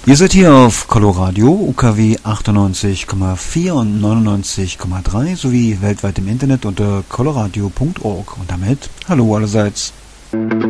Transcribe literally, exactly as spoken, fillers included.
Ihr seid hier auf Coloradio, U K W achtundneunzig Komma vier und neunundneunzig Komma drei sowie weltweit im Internet unter coloradio punkt org. Und damit hallo allerseits.